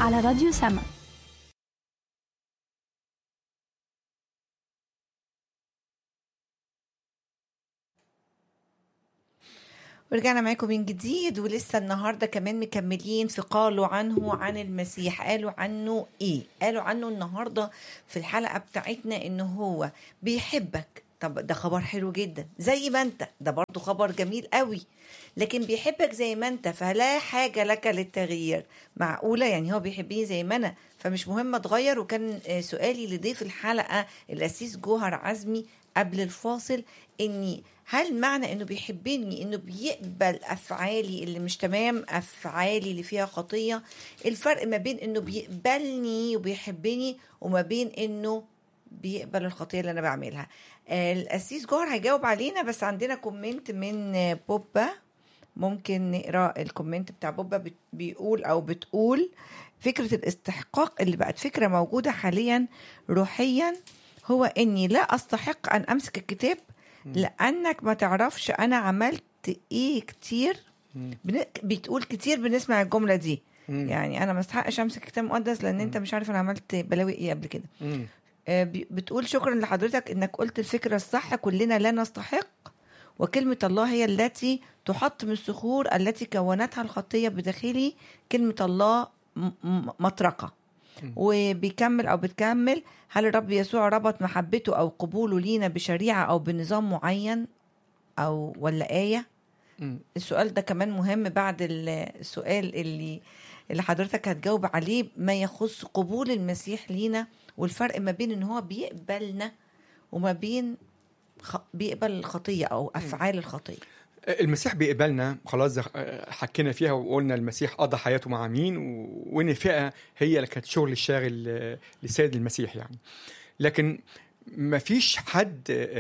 على راديو سما. ورجعنا معاكم من جديد، ولسه النهاردة كمان مكملين في قالوا عنه عن المسيح. قالوا عنه ايه؟ قالوا عنه النهاردة في الحلقة بتاعتنا انه هو بيحبك. طب ده خبر حلو جدا، زي ما انت، ده برضو خبر جميل قوي. لكن بيحبك زي ما انت، فلا حاجة لك للتغيير. معقولة يعني هو بيحبني زي ما انا فمش مهم اتغير؟ وكان سؤالي لضيف الحلقة الأسيس جوهر عزمي قبل الفاصل، اني هل معنى انه بيحبني انه بيقبل افعالي اللي مش تمام، افعالي اللي فيها خطية؟ الفرق ما بين انه بيقبلني وبيحبني وما بين انه بيقبل الخطية اللي انا بعملها. الأسيس جوهر هيجاوب علينا، بس عندنا كومنت من بوبا. ممكن نقرأ الكومنت بتاع بوبا. بيقول أو بتقول: فكرة الاستحقاق اللي بقت فكرة موجودة حاليا روحيا هو إني لا أستحق أن أمسك الكتاب لأنك ما تعرفش أنا عملت إيه كتير. بتقول كتير بنسمع الجملة دي، يعني أنا ما استحقش أمسك كتاب مقدس لأن أنت مش عارف أنا عملت بلاوي إيه قبل كده. بتقول: شكرا لحضرتك إنك قلت الفكرة الصح، كلنا لا نستحق، وكلمة الله هي التي تحط من الصخور التي كونتها الخطية بداخلي. كلمة الله مطرقة. وبيكمل أو بتكمل: هل الرب يسوع ربط محبته أو قبوله لينا بشريعة أو بنظام معين أو ولا آية؟ السؤال ده كمان مهم بعد السؤال اللي حضرتك هتجاوب عليه، ما يخص قبول المسيح لينا والفرق ما بين إن هو بيقبلنا وما بين بيقبل الخطية أو أفعال الخطية. المسيح بيقبلنا خلاص، حكينا فيها وقلنا المسيح قضى حياته مع مين، وإن فئة هي اللي كانت شغل الشاغل لسيد المسيح يعني. لكن ما فيش حد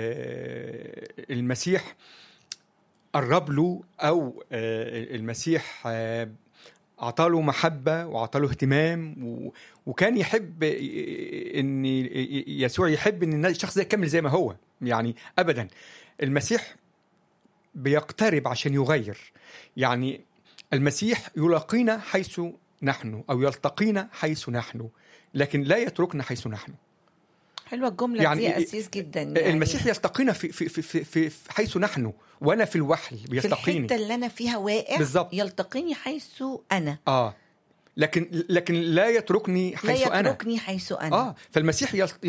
المسيح قرب له أو المسيح عطاله محبة وعطاله اهتمام، وكان يحب ان يسوع يحب ان الشخص ده يكمل زي ما هو يعني. ابدا المسيح بيقترب عشان يغير. يعني المسيح يلاقينا حيث نحن او يلتقينا حيث نحن، لكن لا يتركنا حيث نحن. حلوة الجملة يعني دي أسيس جدا. يعني المسيح يلتقينا في حيث نحن، وانا في الوحل بيلتقيني في الحتة اللي انا فيها واقع بالزبط. يلتقيني حيث انا لكن لا يتركني حيث انا فالمسيح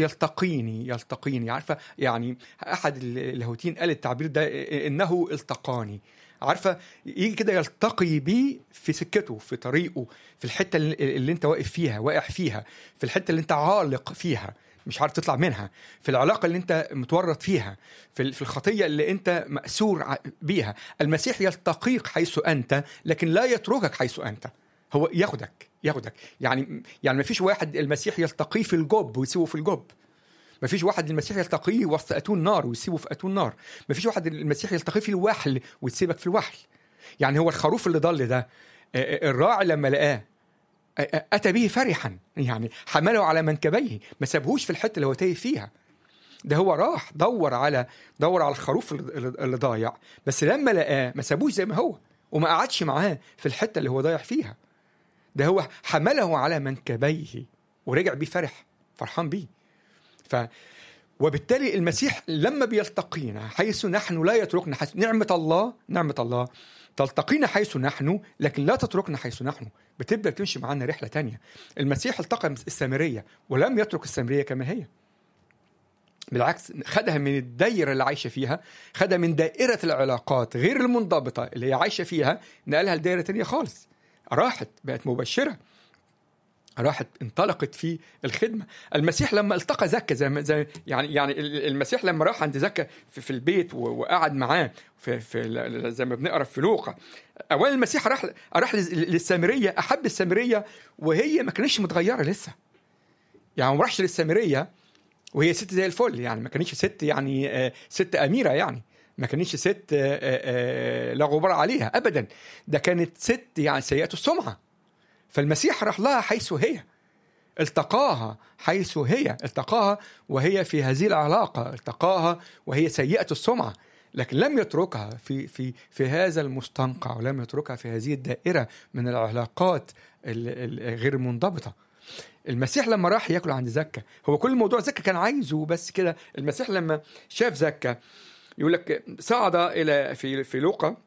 يلتقيني عارفه يعني. احد اللاهوتيين قال التعبير ده انه التقاني. عارفه يجي كده يلتقي بيه في سكته، في طريقه، في الحته اللي انت واقع فيها، في الحته اللي انت عالق فيها مش عارف تطلع منها، في العلاقة اللي انت متورط فيها، في الخطية اللي انت مأسور بيها. المسيح يلتقيك حيث انت، لكن لا يتركك حيث انت. هو ياخدك يعني ما فيش واحد المسيح يلتقيه في الجب ويسيبه في الجب. ما فيش واحد المسيح يلتقيه وسط أتون نار ويسيبه في أتون نار. ما فيش واحد المسيح يلتقيه في الوحل ويسيبك في الوحل. يعني هو الخروف اللي ضل ده، الراعي لما لقاه أتى به فرحا، يعني حمله على منكبيه، ما سابهوش في الحتة اللي هو تايه فيها. ده هو راح دور على الخروف اللي ضايع، بس لما لقاه ما سابوش زي ما هو وما قعدش معاه في الحتة اللي هو ضايع فيها. ده هو حمله على منكبيه ورجع بيه فرحان بيه. وبالتالي المسيح لما بيلتقينا حيث نحن لا يتركنا حيث نعمة الله تلتقينا حيث نحن، لكن لا تتركنا حيث نحن. بتبدأ تمشي معنا رحلة تانية. المسيح التقى السامرية ولم يترك السامرية كما هي، بالعكس خدها من الدائرة اللي عايشة فيها، خدها من دائرة العلاقات غير المنضبطة اللي هي عايشة فيها، نقلها لدائرة تانية خالص. راحت بقت مبشرة، راحت انطلقت في الخدمة. المسيح لما التقى زكا زي يعني المسيح لما راح عند زكا في البيت وقعد معاه في زي ما بنقرا في لوقا، اولا المسيح راح للسامرية، احب السامرية وهي ما كانتش متغيرة لسه. يعني ما راحش للسامرية وهي ست زي الفل، يعني ما كانتش ست يعني ست أميرة، يعني ما كانتش ست لا غبار عليها أبدا. ده كانت ست يعني سيئة السمعة. فالمسيح راح لها حيث هي، التقاها حيث هي، التقاها وهي في هذه العلاقة، التقاها وهي سيئة السمعة. لكن لم يتركها في هذا المستنقع، ولم يتركها في هذه الدائرة من العلاقات الغير منضبطة. المسيح لما راح ياكل عند زكا، هو كل موضوع زكا كان عايزه بس كده. المسيح لما شاف زكا يقول لك صعد إلى في لوقا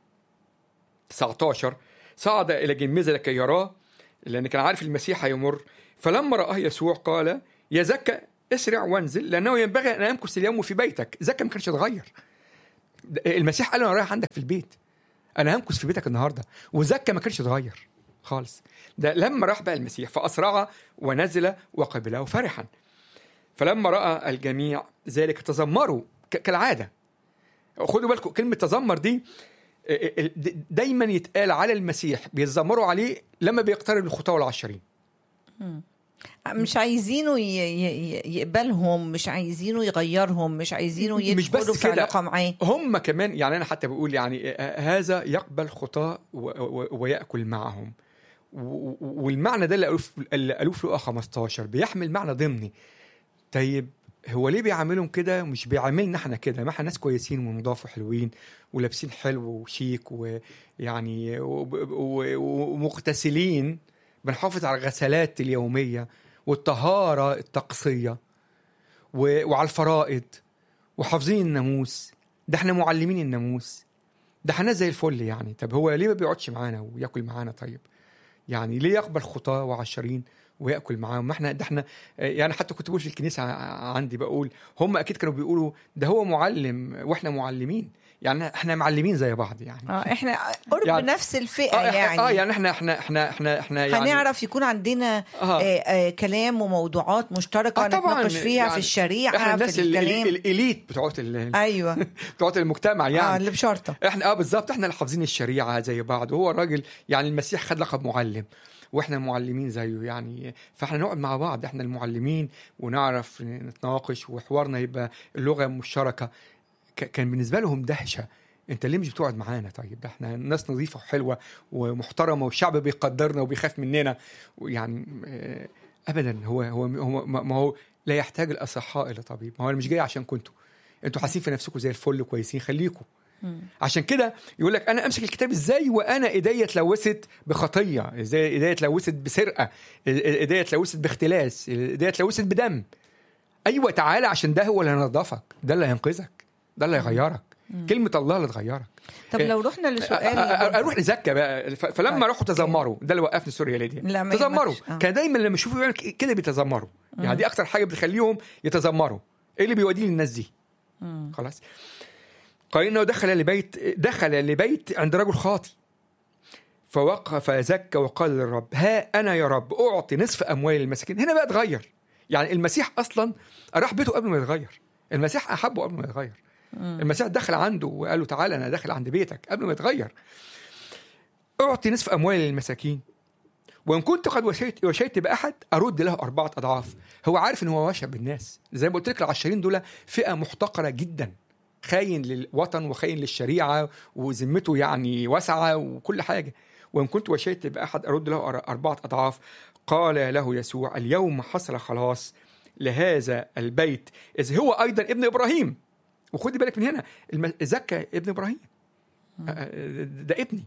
19 صعد إلى جميزة لكي يراه، لأن كان عارف المسيح هيمر. فلما رآه يسوع قال يا زكا اسرع وانزل، لأنه ينبغي أن أمكث اليوم في بيتك. زكا ما كانش يتغير. المسيح قال أنا رايح عندك في البيت، أنا همكث في بيتك النهاردة. وزكا ما كانش يتغير خالص. ده لما راح بقى المسيح فأسرع ونزل وقبله فرحا. فلما رأى الجميع ذلك تذمروا كالعادة. خدوا بالكم كلمة تذمر دي دايما يتقال على المسيح، بيتذمروا عليه لما بيقترب الخطاة والعشرين. مش عايزينه يقبلهم، مش عايزينه يغيرهم، مش عايزينه يدخلوا في علاقة معاه. هم كمان يعني أنا حتى بقول يعني هذا يقبل خطاة ويأكل معهم. والمعنى ده اللي قالوه في لوقا 15 بيحمل معنى ضمني. طيب هو ليه بيعاملهم كده؟ مش بيعاملنا احنا كده؟ ما احنا ناس كويسين ونضاف وحلوين ولابسين حلو وشيك ويعني ومغتسلين، بنحافظ على الغسلات اليومية والطهارة الطقسية وعلى الفرائض وحافظين الناموس. ده احنا معلمين الناموس، ده احنا زي الفل يعني. طب هو ليه ما بيقعدش معانا ويأكل معانا؟ طيب يعني ليه يقبل خطاة وعشرين ويأكل معاهم؟ ما احنا ده احنا يعني حتى كنت بقول في الكنيسة عندي بقول هم أكيد كانوا بيقولوا ده هو معلم وإحنا معلمين، يعني احنا معلمين زي بعض يعني. احنا قرب يعني نفس الفئة يعني. يعني احنا يعني هنعرف يكون عندنا كلام وموضوعات مشتركة نتناقش فيها يعني في الشريعة في الكلام. الإليت بتوعت ايوه بتوعت المجتمع يعني اللي بشرطة احنا بالظبط احنا اللي حافظين الشريعة زي بعض. وهو الراجل يعني المسيح خد لقب معلم واحنا معلمين زيه يعني. فاحنا نقعد مع بعض احنا المعلمين ونعرف نتناقش وحوارنا يبقى اللغة مشتركة. كان بالنسبة لهم دهشة، انت ليه مش بتقعد معانا؟ طيب ده احنا ناس نظيفة وحلوة ومحترمة والشعب بيقدرنا وبيخاف مننا يعني. ابدا هو ما هو لا يحتاج الاصحاء الى طبيب. ما هو انا مش جاي عشان انتوا حاسين في نفسكم زي الفل كويسين، خليكم. عشان كده يقول لك انا امسك الكتاب ازاي وانا ايديا اتلوثت بخطيه، ازاي ايديا اتلوثت بسرقه، ايديا اتلوثت باختلاس، ايديا اتلوثت بدم. ايوه تعالى عشان ده هو اللي هينضفك، ده اللي هينقذك، ده اللي هيغيرك. كلمه الله اللي تغيرك. طب لو رحنا لسؤال اروح لزكا بقى. فلما راحوا تذمروا، ده اللي وقفني سوريا ليدي. تذمروا كان دايما لما يشوفوا كده بيتذمروا يعني. دي اكتر حاجه بتخليهم يتذمروا. ايه اللي بيوديه للناس دي؟ خلاص. قال إنه دخل لبيت عند رجل خاطي فوقف زكى وقال للرب ها أنا يا رب أعطي نصف أموال المساكين. هنا بقى اتغير يعني. المسيح أصلا راح بيته قبل ما يتغير، المسيح أحبه قبل ما يتغير. المسيح دخل عنده وقال له تعالى أنا داخل عند بيتك قبل ما يتغير. أعطي نصف أموال المساكين وإن كنت قد وشيت بأحد أرد له 4 أضعاف. هو عارف إن هو وشى بالناس. زي ما قلت لك العشرين دول فئة محتقرة جدا، خاين للوطن وخاين للشريعة وذمته يعني واسعة وكل حاجة. وإن كنت وشيت بأحد أرد له 4 أضعاف. قال له يسوع اليوم حصل خلاص لهذا البيت إذ هو أيضا ابن إبراهيم. وخدي بالك من هنا زكا ابن إبراهيم، ده ابني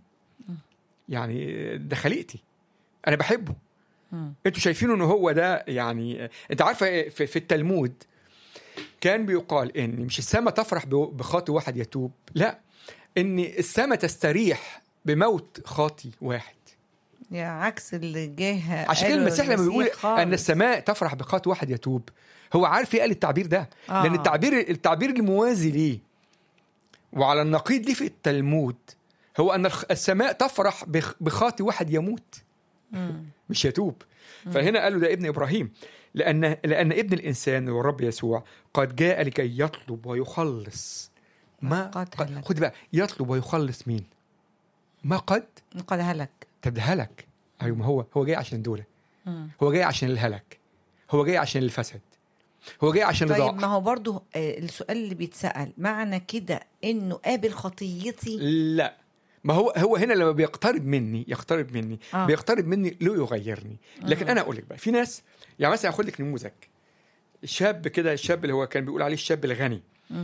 يعني، ده خليقتي، أنا بحبه. أنتوا شايفينه إنه هو ده يعني. أنت عارفة في التلمود كان بيقال إن مش السماء تفرح بخاطي واحد يتوب، لا، إن السماء تستريح بموت خاطي واحد. يا عكس اللي جه. عشان كده المسيح لما بيقول أن السماء تفرح بخاطي واحد يتوب، هو عارف قال التعبير ده لأن التعبير الموازي ليه وعلى النقيض ليه في التلمود هو أن السماء تفرح بخاطي واحد يموت مش يتوب. فهنا قالوا ده ابن إبراهيم لأن ابن الإنسان والرب يسوع قد جاء لكي يطلب ويخلص ما خد بقى، يطلب ويخلص مين؟ ما قد هلك. طب ده هلك. أيوة، ما هو جاي عشان دولة. هو جاي عشان الهلك، هو جاي عشان الفسد، هو جاي عشان طيب ما هو برضو السؤال اللي بيتسأل معنى كده إنه قابل خطيتي؟ لا، ما هو هنا لما بيقترب مني بيقترب مني لو يغيرني. لكن أنا أقول لك بقى في ناس يعني مثلا أخذ لك نموذج شاب كده، الشاب اللي هو كان بيقول عليه الشاب الغني.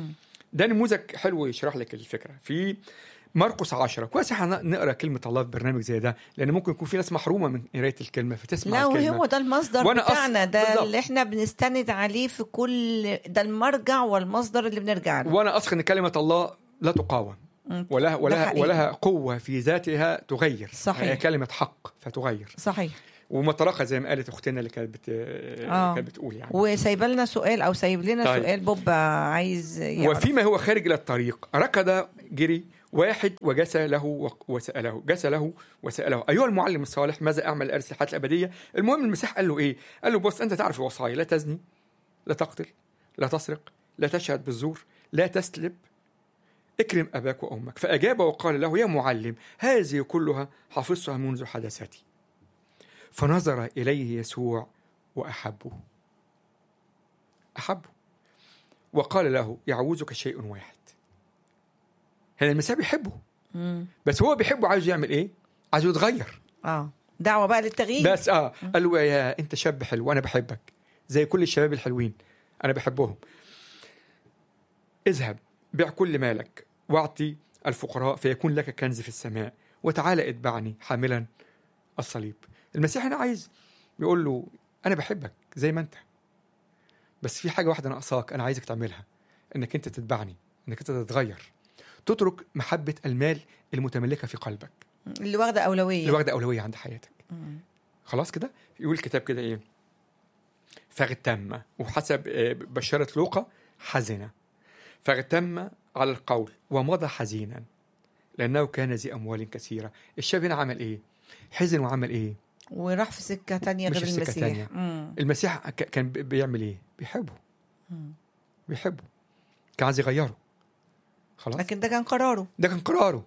ده نموذج حلو يشرح لك الفكره. في مرقس 10 كويس احنا نقرا كلمه الله في برنامج زي ده، لان ممكن يكون في ناس محرومه من قرايه الكلمه فتسمع لا الكلمه. وهو ده المصدر بتاعنا، ده بالزبط. اللي احنا بنستند عليه في كل ده، المرجع والمصدر اللي بنرجع له. وانا اثق ان كلمه الله لا تقاوم ولها قوه في ذاتها تغير. صحيح. هي كلمه حق فتغير. صحيح. ومطرقه زي ما قالت اختنا اللي كانت كانت بتقول يعني. وسايب لنا سؤال او سايب لنا طيب. سؤال بوب عايز يعرف. وفيما هو خارج الى الطريق ركض جري واحد وجسى له وسأله أيها المعلم الصالح ماذا أعمل لأرث الحياة الأبدية؟ المهم المسيح قال له إيه؟ قال له بص أنت تعرف الوصايا، لا تزني، لا تقتل، لا تسرق، لا تشهد بالزور، لا تسلب، اكرم أباك وأمك. فأجاب وقال له يا معلم هذه كلها حفظتها منذ حدثتي. فنظر إليه يسوع وأحبه وقال له يعوزك شيء واحد. هنا المسيح بيحبه، بس هو بيحبه عايز يعمل ايه؟ عايز يتغير. دعوة بقى للتغيير. بس قال له يا انت شاب حلو وانا بحبك زي كل الشباب الحلوين انا بحبهم. اذهب بيع كل مالك واعطي الفقراء فيكون لك كنز في السماء وتعالى اتبعني حاملا الصليب. المسيح هنا عايز بيقول له انا بحبك زي ما انت، بس في حاجة واحدة ناقصاك انا عايزك تعملها، انك انت تتبعني، انك انت تتغير، تترك محبة المال المتملكة في قلبك، اللي واخدة أولوية عند حياتك. خلاص كده يقول الكتاب كده ايه؟ فاغتم، وحسب بشارة لوقا حزنة، فاغتم على القول ومضى حزينا لأنه كان ذي أموال كثيرة. الشاب هنا عمل ايه؟ حزن وعمل ايه؟ وراح في سكة تانية غير المسيح. المسيح كان بيعمل ايه؟ بيحبه، كان عايز يغيره. خلاص. لكن ده كان قراره.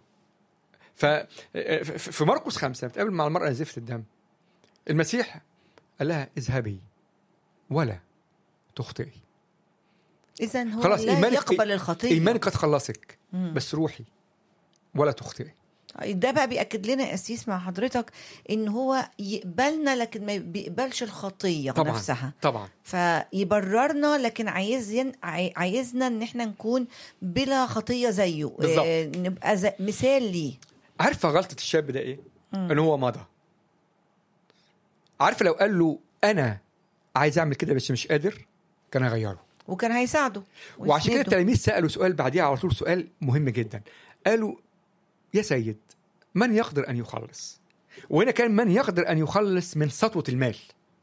في مرقس 5 بتقابل مع المرأة نزيفة الدم، المسيح قال لها اذهبي ولا تخطئي. إذن هو خلاص لا يقبل الخطية. إيمانك قد خلصك، بس روحي ولا تخطئي. ده بقى بيأكد لنا أسيس مع حضرتك إن هو يقبلنا لكن ما بيقبلش الخطية طبعًا نفسها. طبعا فيبررنا لكن عايزنا إن احنا نكون بلا خطية زيه. نبقى مثال ليه. عارفة غلطة الشاب ده إيه؟ إن هو مضى. عارفة لو قال له أنا عايز أعمل كده بس مش قادر، كان هيغيره وكان هيساعده. وعشان كده التلاميذ سألوا سؤال بعديها على طول، سؤال مهم جدا. قالوا يا سيد من يقدر أن يخلص؟ وهنا كان من يقدر أن يخلص من سطوة المال.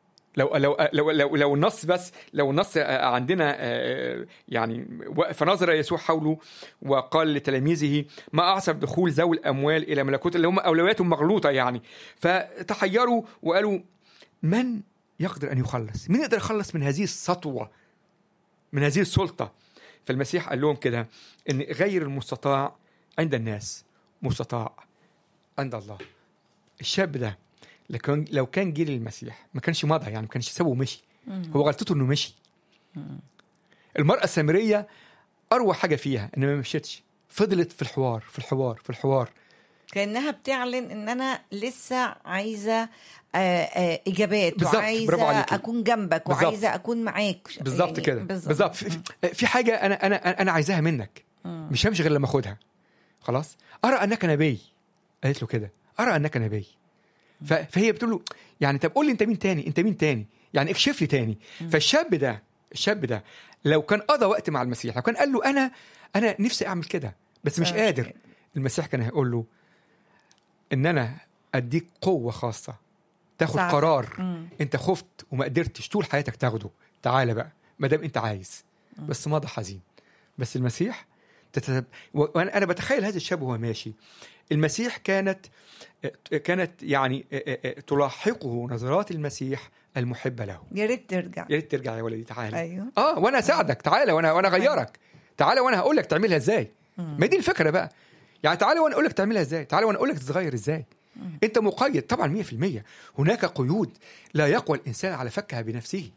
لو النص بس لو النص عندنا يعني فنظر يسوع حوله وقال لتلاميذه ما أعصر دخول ذوي الأموال إلى ملكوت، اللي هم أولوياتهم مغلوطة يعني. فتحيروا وقالوا من يقدر أن يخلص؟ من يقدر يخلص من هذه السطوة، من هذه السلطة؟ فالمسيح قال لهم كده إن غير المستطاع عند الناس مستطاع عند الله. الشاب ده لو كان جيل المسيح ما كانش مضى، يعني ما كانش سابه ومشي. هو غلطته انه مشي. المرأة السامرية اروع حاجة فيها ان ما مشيتش، فضلت في الحوار كأنها بتعلن ان انا لسه عايزة اجابات، وعايزة اكون جنبك، وعايزة اكون معاك. بالظبط يعني كده بالظبط. في حاجة انا عايزاها منك، مش همشي غير لما اخدها. خلاص. ارى انك نبي، قالت له كده ارى انك نبي. فهي بتقول له يعني طب قول لي انت مين تاني يعني اكشف لي تاني. فالشاب ده لو كان قضى وقت مع المسيح، لو كان قال له انا نفسي اعمل كده بس مش قادر، المسيح كان هيقول له ان انا اديك قوة خاصة تاخد قرار انت خفت وما قدرتش طول حياتك تاخده، تعالى بقى ما دام انت عايز. بس ماضي حزين. بس المسيح وانا بتخيل هذا الشاب وهو ماشي، المسيح كانت يعني تلاحقه نظرات المسيح المحبة له. يا ريت ترجع يا ولدي، تعالى. أيوه. وانا اساعدك، تعالى وانا اغيرك، تعالى وانا هقول لك تعملها ازاي. ما دي الفكرة بقى، يعني تعالى وانا اقول لك تعملها ازاي، تعالى وانا اقول لك تتغير ازاي. انت مقيد طبعا 100%. هناك قيود لا يقوى الانسان على فكها بنفسه.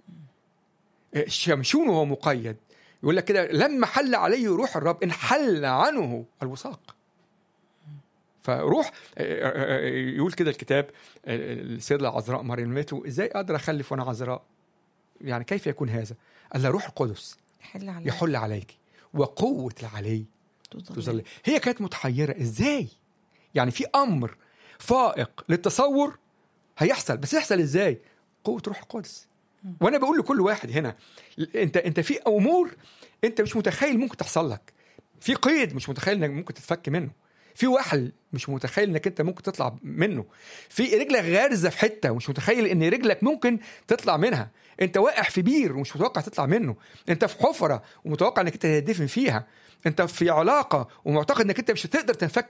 شمشون وهو مقيد، يقول لك كده لما حل عليه روح الرب انحل عنه الوثاق. فروح يقول كده الكتاب السيدة العذراء مريم ماتوا ازاي اقدر اخلف وانا عذراء؟ يعني كيف يكون هذا؟ قال روح القدس يحل عليك وقوة العلي تظلل. هي كانت متحيرة ازاي، يعني في امر فائق للتصور هيحصل، بس يحصل ازاي؟ قوة روح القدس. وانا بقول لكل واحد هنا، انت في امور انت مش متخيل ممكن تحصل لك، في قيد مش متخيل انك ممكن تتفك منه، في وحل مش متخيل انك انت ممكن تطلع منه، في رجلك غارزه في حته ومش متخيل ان رجلك ممكن تطلع منها، انت واقع في بير ومش متوقع تطلع منه، انت في حفره ومتوقع انك انت تدفن فيها، انت في علاقه ومعتقد انك انت مش هتقدر تنفك